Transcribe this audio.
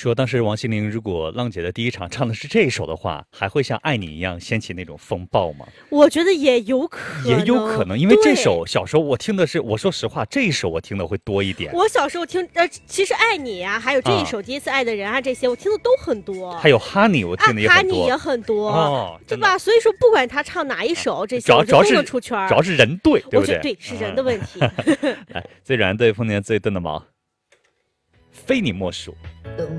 说当时王心凌如果浪姐的第一场唱的是这一首的话，还会像爱你一样掀起那种风暴吗？ 我觉得也有可能， 也有可能，因为这首小时候我听的是，我说实话，这一首我听的会多一点。 我小时候听，其实爱你啊，还有这一首第一次爱的人啊，这些我听的都很多。 还有 Honey， 我听的也很多。 Honey 也很多， 哦， 对吧？所以说不管他唱哪一首，这些主要是出圈， 主要是人对，对不对？ 对，是人的问题。 来，最软对碰见最钝的毛，非你莫属。